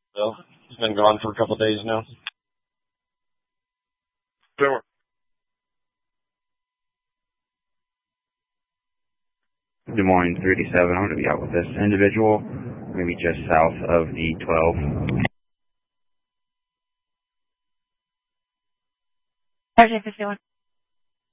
Bill, he's been gone for a couple of days now. Sure. Des Moines 387. I'm going to be out with this individual, maybe just south of the 12. RJ 51.